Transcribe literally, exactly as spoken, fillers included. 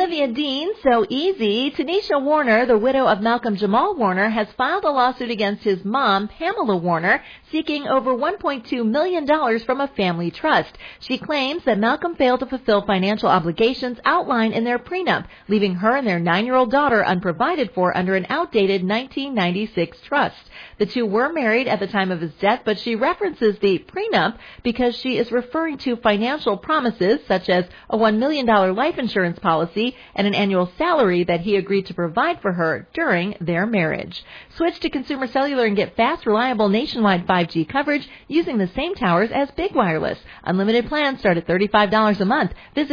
Olivia Dean, so easy. Tanisha Warner, the widow of Malcolm Jamal Warner, has filed a lawsuit against his mom, Pamela Warner, seeking over one point two million dollars from a family trust. She claims that Malcolm failed to fulfill financial obligations outlined in their prenup, leaving her and their nine-year-old daughter unprovided for under an outdated nineteen ninety-six trust. The two were married at the time of his death, but she references the prenup because she is referring to financial promises such as a one million dollars life insurance policy and an annual salary that he agreed to provide for her during their marriage. Switch to Consumer Cellular and get fast, reliable nationwide five G coverage using the same towers as Big Wireless. Unlimited plans start at thirty-five dollars a month. Visit